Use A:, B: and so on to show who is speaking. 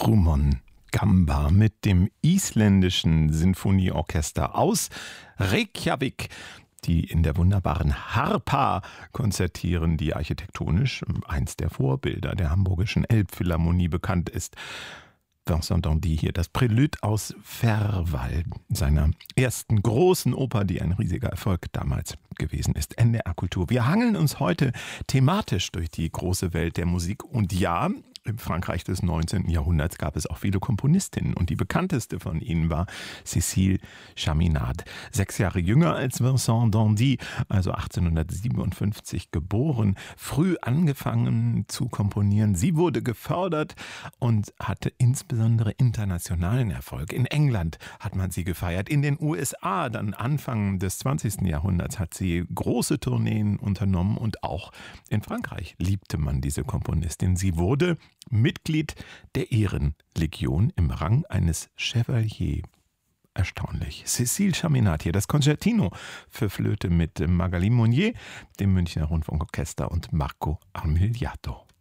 A: Rumon Gamba mit dem isländischen Sinfonieorchester aus Reykjavik, die in der wunderbaren Harpa konzertieren, die architektonisch eins der Vorbilder der hamburgischen Elbphilharmonie bekannt ist. Vincent d'Indy hier, das Prälude aus Ferval, seiner ersten großen Oper, die ein riesiger Erfolg damals gewesen ist. NDR Kultur. Wir hangeln uns heute thematisch durch die große Welt der Musik. Und ja, im Frankreich des 19. Jahrhunderts gab es auch viele Komponistinnen. Und die bekannteste von ihnen war Cécile Chaminade. 6 Jahre jünger als Vincent d'Indy, also 1857 geboren, früh angefangen zu komponieren. Sie wurde gefördert und hatte insbesondere internationalen Erfolg. In England hat man sie gefeiert. In den USA, dann Anfang des 20. Jahrhunderts, hat sie große Tourneen unternommen. Und auch in Frankreich liebte man diese Komponistin. Sie wurde Mitglied der Ehrenlegion im Rang eines Chevalier. Erstaunlich. Cécile Chaminade hier, das Concertino für Flöte mit Magali Monnier, dem Münchner Rundfunkorchester und Marco Armigliato.